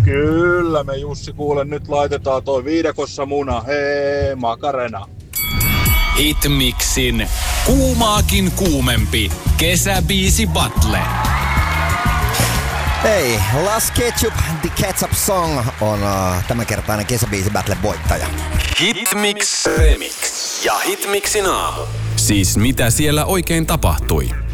Kyllä me Jussi kuule nyt laitetaan toi viidakossa muna. Hei Makarena. Hitmixin kuumaakin kuumempi kesäbiisi battle. Hei, Las Ketchup, The Ketchup Song on tämänkertainen kesäbiisi battle voittaja. Hitmix Remix ja Hitmixin aamu. Siis mitä siellä oikein tapahtui?